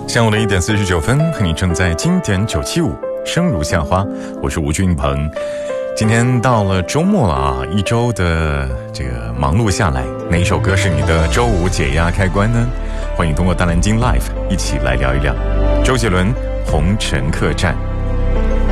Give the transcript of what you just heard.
下午的1:49，和你正在经典975生如夏花，我是吴俊鹏。今天到了周末了啊，一周的这个忙碌下来，哪一首歌是你的周五解压开关呢？欢迎通过大蓝鲸 Live 一起来聊一聊周杰伦《红尘客栈》。